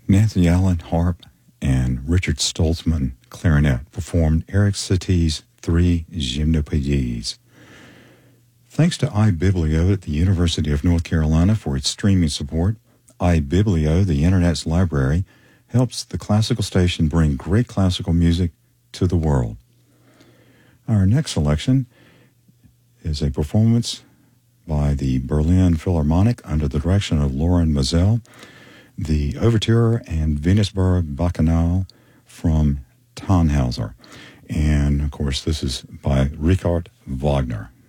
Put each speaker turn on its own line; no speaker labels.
Nancy Allen, harp, and Richard Stoltzman, clarinet, performed Eric Satie's three Gymnopédies. Thanks to iBiblio at the University of North Carolina for its streaming support, iBiblio, the Internet's library, helps the classical station bring great classical music to the world. Our next selection is a performance by the Berlin Philharmonic under the direction of Loren Maazel, the Overture and Venusberg Bacchanal from Tannhauser. And, of course, this is by Richard Wagner.